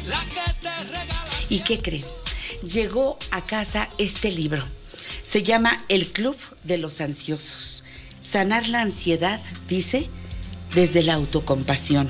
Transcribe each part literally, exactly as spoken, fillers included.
¿Y qué creen? Llegó a casa este libro. Se llama El Club de los Ansiosos. Sanar la ansiedad, dice, desde la autocompasión.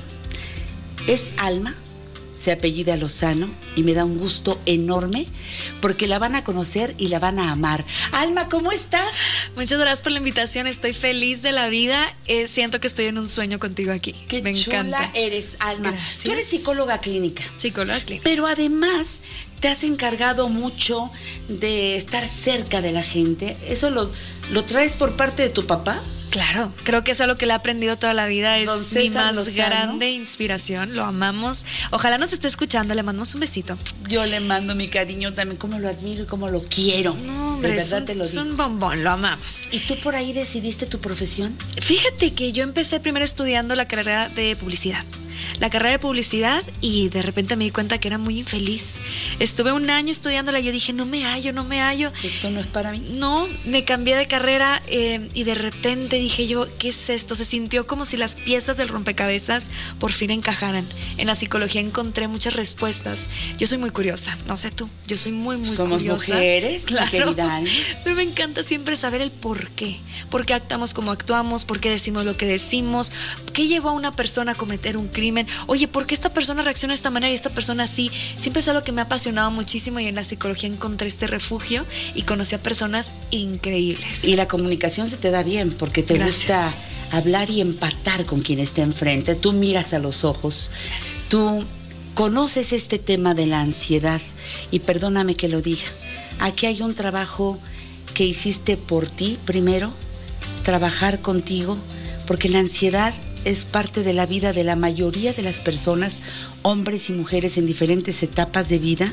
Es Alma, se apellida Lozano, y me da un gusto enorme porque la van a conocer y la van a amar. Alma, ¿cómo estás? Muchas gracias por la invitación, estoy feliz de la vida. Eh, siento que estoy en un sueño contigo aquí. Qué me chula encanta. eres, Alma. Gracias. Tú eres psicóloga clínica. Psicóloga clínica. Pero además te has encargado mucho de estar cerca de la gente. ¿Eso lo, lo traes por parte de tu papá? Claro, creo que es algo que le he aprendido toda la vida. Es Don mi César más Lozano. grande inspiración. Lo amamos. Ojalá nos esté escuchando. Le mandamos un besito. Yo le mando mi cariño también, cómo lo admiro y cómo lo quiero. No, hombre, de es verdad un, te lo es digo. un bombón. Lo amamos. ¿Y tú por ahí decidiste tu profesión? Fíjate que yo empecé primero estudiando la carrera de publicidad. La carrera de publicidad y de repente me di cuenta que era muy infeliz. Estuve un año estudiándola y yo dije, no me hallo, no me hallo. Esto no es para mí. No, me cambié de carrera eh, y de repente dije yo, ¿qué es esto? Se sintió como si las piezas del rompecabezas por fin encajaran. En la psicología encontré muchas respuestas. Yo soy muy curiosa, no sé tú, yo soy muy, muy Somos curiosa. mujeres, mi claro, querida Alma. pero me encanta siempre saber el por qué. ¿Por qué actuamos como actuamos? ¿Por qué decimos lo que decimos? ¿Qué llevó a una persona a cometer un crimen? Oye, ¿por qué esta persona reacciona de esta manera y esta persona así? Siempre es algo que me ha apasionado muchísimo y en la psicología encontré este refugio y conocí a personas increíbles. Y la comunicación se te da bien porque te Gracias. gusta hablar y empatar con quien está enfrente. Tú miras a los ojos. Gracias. Tú conoces este tema de la ansiedad. Y perdóname que lo diga. Aquí hay un trabajo que hiciste por ti primero, trabajar contigo, porque la ansiedad es parte de la vida de la mayoría de las personas, hombres y mujeres en diferentes etapas de vida,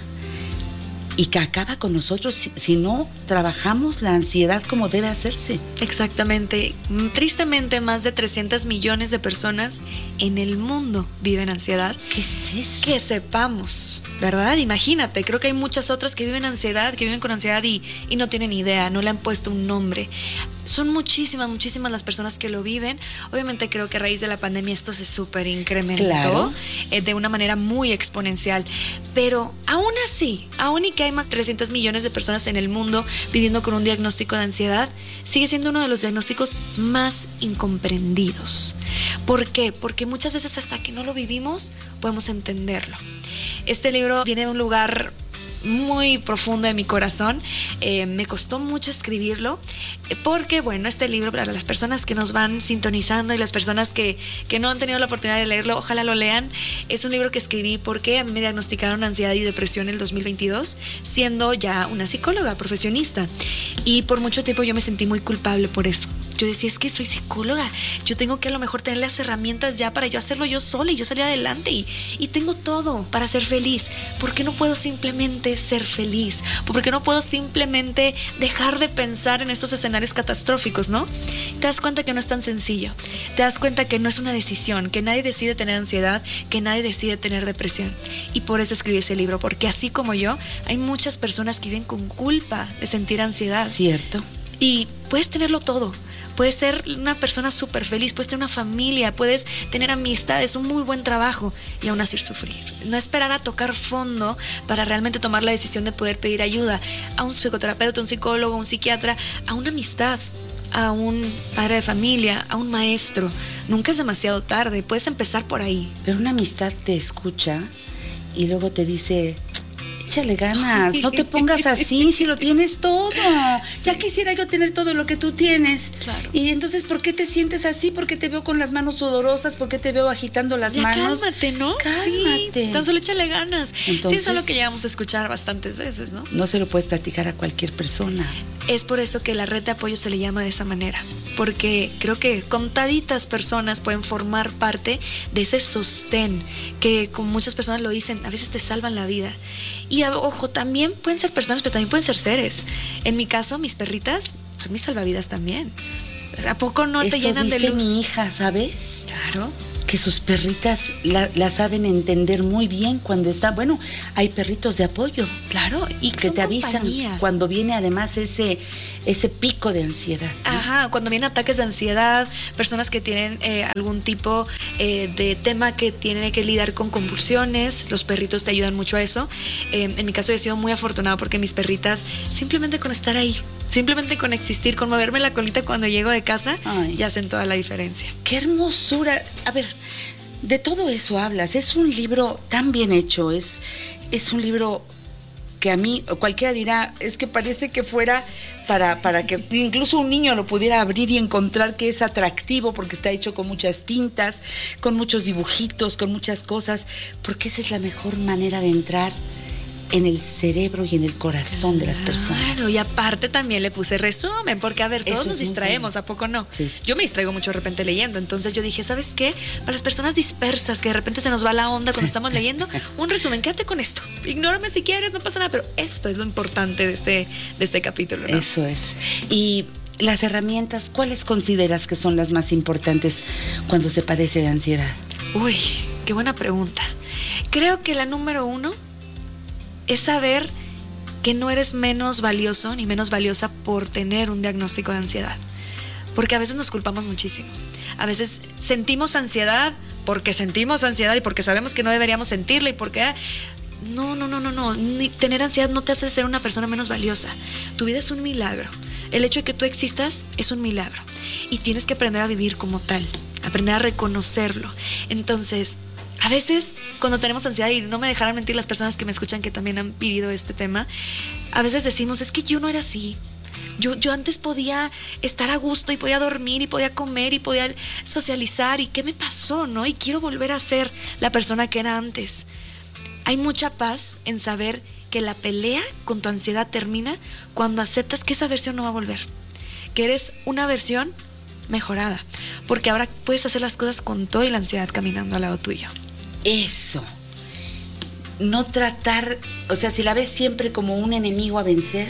y que acaba con nosotros si, si no trabajamos la ansiedad como debe hacerse. Exactamente. Tristemente, más de trescientos millones de personas en el mundo viven ansiedad. ¿Qué es eso? Que sepamos, ¿verdad? Imagínate, creo que hay muchas otras que viven ansiedad, que viven con ansiedad y, y no tienen idea, no le han puesto un nombre. Son muchísimas, muchísimas las personas que lo viven. Obviamente creo que a raíz de la pandemia esto se súper incrementó, Claro. eh, de una manera muy exponencial. Pero aún así, aún y que hay más de trescientos millones de personas en el mundo viviendo con un diagnóstico de ansiedad, sigue siendo uno de los diagnósticos más incomprendidos. ¿Por qué? Porque muchas veces hasta que no lo vivimos podemos entenderlo. Este libro viene de un lugar muy profundo de mi corazón. Eh, me costó mucho escribirlo eh, porque, bueno, este libro, para las personas que nos van sintonizando y las personas que, que no han tenido la oportunidad de leerlo, ojalá lo lean. Es un libro que escribí porque a mí me diagnosticaron ansiedad y depresión en el dos mil veintidós, siendo ya una psicóloga profesionista. Y por mucho tiempo yo me sentí muy culpable por eso. Yo decía, es que soy psicóloga, yo tengo que a lo mejor tener las herramientas ya para yo hacerlo yo sola y yo salir adelante y, y tengo todo para ser feliz. ¿Por qué no puedo simplemente ser feliz? ¿Por qué no puedo simplemente dejar de pensar en estos escenarios catastróficos, no? Te das cuenta que no es tan sencillo, te das cuenta que no es una decisión, que nadie decide tener ansiedad, que nadie decide tener depresión. Y por eso escribí ese libro, porque así como yo, hay muchas personas que viven con culpa de sentir ansiedad. Cierto. Y puedes tenerlo todo. Puedes ser una persona súper feliz, puedes tener una familia, puedes tener amistades, un muy buen trabajo y aún así sufrir. No esperar a tocar fondo para realmente tomar la decisión de poder pedir ayuda a un psicoterapeuta, a un psicólogo, a un psiquiatra, a una amistad, a un padre de familia, a un maestro. Nunca es demasiado tarde, puedes empezar por ahí. Pero una amistad te escucha y luego te dice, échale ganas, no te pongas así si lo tienes todo. Ya quisiera yo tener todo lo que tú tienes. Claro. Y entonces, ¿por qué te sientes así? ¿Por qué te veo con las manos sudorosas? ¿Por qué te veo agitando las Ya manos? cálmate, ¿no? Cálmate. Sí, tan solo échale ganas. Entonces, sí, eso es lo que llegamos a escuchar bastantes veces, ¿no? No se lo puedes platicar a cualquier persona. Es por eso que la red de apoyo se le llama de esa manera, porque creo que contaditas personas pueden formar parte de ese sostén que, como muchas personas lo dicen, a veces te salvan la vida. Y ojo, también pueden ser personas, pero también pueden ser seres. En mi caso, mis perritas son mis salvavidas también. ¿A poco no Eso te llenan de dice luz? mi hija, ¿sabes? Claro. que sus perritas la, la saben entender muy bien cuando está, bueno, hay perritos de apoyo. Claro, y que te avisan compañía. Cuando viene además ese, ese pico de ansiedad, ¿no? Ajá, cuando vienen ataques de ansiedad, personas que tienen eh, algún tipo eh, de tema que tienen que lidiar con convulsiones, los perritos te ayudan mucho a eso. Eh, en mi caso yo he sido muy afortunada porque mis perritas, simplemente con estar ahí, simplemente con existir, con moverme la colita cuando llego de casa, Ay, ya hacen toda la diferencia. ¡qué hermosura! A ver, de todo eso hablas. Es un libro tan bien hecho, es, es un libro que a mí, cualquiera dirá, es que parece que fuera para, para que incluso un niño lo pudiera abrir y encontrar que es atractivo, porque está hecho con muchas tintas, con muchos dibujitos, con muchas cosas, porque esa es la mejor manera de entrar en el cerebro y en el corazón de las personas. Claro, y aparte también le puse resumen, porque a ver, todos Eso nos es muy distraemos, bueno. ¿a poco no? Sí. Yo me distraigo mucho de repente leyendo, entonces yo dije, ¿sabes qué? Para las personas dispersas, que de repente se nos va la onda cuando estamos leyendo, un resumen, quédate con esto. Ignórame si quieres, no pasa nada, pero esto es lo importante de este, de este capítulo, ¿no? Eso es. Y las herramientas, ¿cuáles consideras que son las más importantes cuando se padece de ansiedad? Uy, qué buena pregunta. Creo que la número uno es saber que no eres menos valioso ni menos valiosa por tener un diagnóstico de ansiedad. Porque a veces nos culpamos muchísimo. A veces sentimos ansiedad porque sentimos ansiedad y porque sabemos que no deberíamos sentirla y porque... Ah, no, no, no, no, no. Ni, tener ansiedad no te hace ser una persona menos valiosa. Tu vida es un milagro. El hecho de que tú existas es un milagro. Y tienes que aprender a vivir como tal. Aprender a reconocerlo. Entonces... A veces, cuando tenemos ansiedad, y no me dejarán mentir las personas que me escuchan que también han vivido este tema, a veces decimos, es que yo no era así. Yo, yo antes podía estar a gusto y podía dormir y podía comer y podía socializar. ¿Y qué me pasó, no? Y quiero volver a ser la persona que era antes. Hay mucha paz en saber que la pelea con tu ansiedad termina cuando aceptas que esa versión no va a volver. Que eres una versión mejorada. Porque ahora puedes hacer las cosas con toda la ansiedad caminando al lado tuyo. Eso. No tratar, o sea, si la ves siempre como un enemigo a vencer,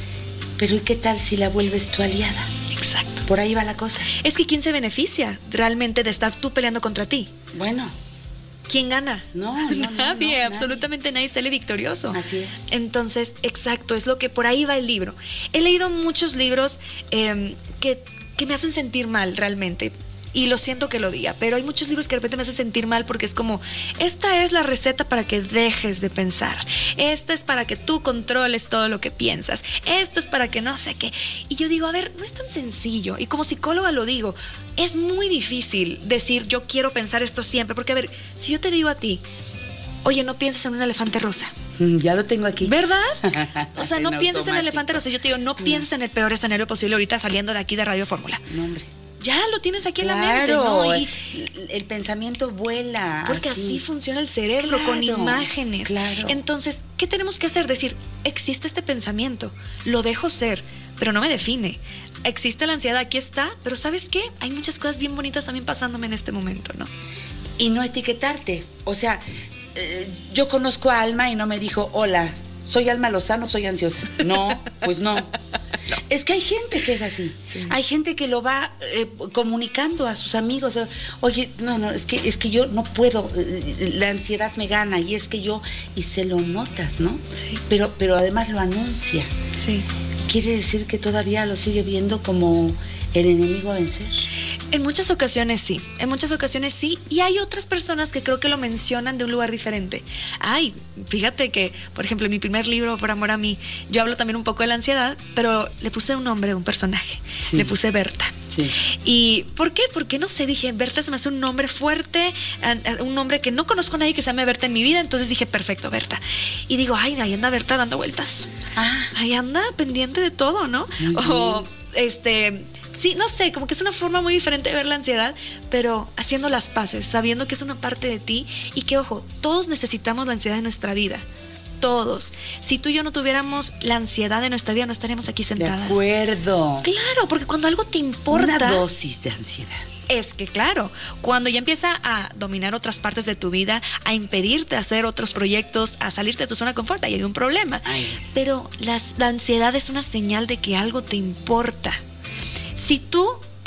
pero ¿y qué tal si la vuelves tu aliada? Exacto. Por ahí va la cosa. Es que ¿quién se beneficia realmente de estar tú peleando contra ti? Bueno, ¿Quién gana? no, no, no, nadie, no, absolutamente nadie sale victorioso. Así es. Entonces, exacto, es lo que por ahí va el libro. He leído muchos libros eh, que, que me hacen sentir mal realmente. Y lo siento que lo diga, pero hay muchos libros que de repente me hacen sentir mal porque es como, esta es la receta para que dejes de pensar, esta es para que tú controles todo lo que piensas, esto es para que no sé qué. Y yo digo, a ver, no es tan sencillo. Y como psicóloga lo digo, es muy difícil decir yo quiero pensar esto siempre, porque a ver, si yo te digo a ti, oye, no pienses en un elefante rosa, Ya lo tengo aquí. ¿verdad? O sea, no En pienses en el automático. elefante rosa. Yo te digo, no pienses en el peor escenario posible ahorita saliendo de aquí de Radio Fórmula. No, hombre. Ya lo tienes aquí Claro, en la mente, ¿no? Y el pensamiento vuela. porque así, así funciona el cerebro, Claro, con imágenes. claro. Entonces, ¿qué tenemos que hacer? Decir, existe este pensamiento, lo dejo ser, pero no me define. Existe la ansiedad, aquí está, pero ¿sabes qué? Hay muchas cosas bien bonitas también pasándome en este momento, ¿no? Y no etiquetarte. O sea, eh, yo conozco a Alma y no me dijo, hola, soy Alma Lozano, soy ansiosa. No, pues no. No. Es que hay gente que es así. Sí. Hay gente que lo va eh, comunicando a sus amigos. Oye, no, no, es que, es que yo no puedo, eh, la ansiedad me gana y es que yo, y se lo notas, ¿no? Sí. Pero, pero además lo anuncia. Sí. Quiere decir que todavía lo sigue viendo como el enemigo a vencer. En muchas ocasiones sí, en muchas ocasiones sí, y hay otras personas que creo que lo mencionan de un lugar diferente. Ay, fíjate que, por ejemplo, en mi primer libro, Por amor a mí, yo hablo también un poco de la ansiedad, pero le puse un nombre de un personaje, sí. Le puse Berta. Sí. ¿Y por qué? Porque no sé, dije, Berta se me hace un nombre fuerte, un nombre que no conozco a nadie que se llame Berta en mi vida, entonces dije, perfecto, Berta. Y digo, ay, ahí anda Berta dando vueltas. Ah. Ahí anda pendiente de todo, ¿no? O, este... Sí, no sé, como que es una forma muy diferente de ver la ansiedad, pero haciendo las paces, sabiendo que es una parte de ti y que, ojo, todos necesitamos la ansiedad en nuestra vida. Todos. Si tú y yo no tuviéramos la ansiedad de nuestra vida, no estaríamos aquí sentadas. De acuerdo. Claro, porque cuando algo te importa... Una dosis de ansiedad. Es que, claro, cuando ya empieza a dominar otras partes de tu vida, a impedirte hacer otros proyectos, a salirte de tu zona de confort, ahí hay un problema. Ay, pero las, la ansiedad es una señal de que algo te importa. Si tú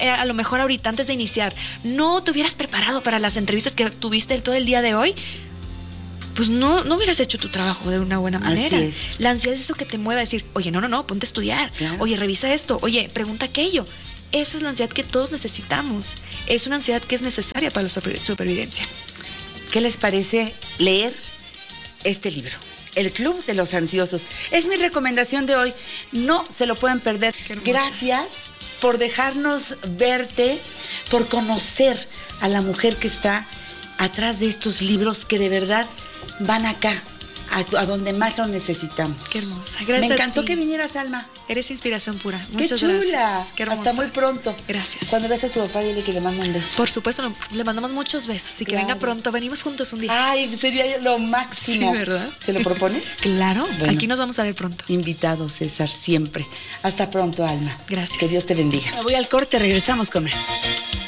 eh, a lo mejor ahorita, antes de iniciar, no te hubieras preparado para las entrevistas que tuviste todo el día de hoy, pues no, no hubieras hecho tu trabajo de una buena manera. Así es. La ansiedad es eso que te mueve a decir, oye, no, no, no, ponte a estudiar. Claro. Oye, revisa esto. Oye, pregunta aquello. Esa es la ansiedad que todos necesitamos. Es una ansiedad que es necesaria para la super- supervivencia. ¿Qué les parece leer este libro? El Club de los Ansiosos. Es mi recomendación de hoy. No se lo pueden perder. Qué hermosa. Gracias por dejarnos verte, por conocer a la mujer que está atrás de estos libros que de verdad van acá, a, a donde más lo necesitamos. Qué hermosa. Gracias. Me a encantó ti. que vinieras, Alma. Eres inspiración pura. Qué Muchas chula. gracias. Qué hermosa. Hasta muy pronto. Gracias. Cuando veas a tu papá, dile que le mando un beso. Por supuesto, no, le mandamos muchos besos y que Claro. venga pronto. Venimos juntos un día. Ay, sería lo máximo. Sí, ¿verdad? ¿Te lo propones? Claro, Bueno. aquí nos vamos a ver pronto. Invitado, César, siempre. Hasta pronto, Alma. Gracias. Que Dios te bendiga. Me voy al corte, regresamos con más.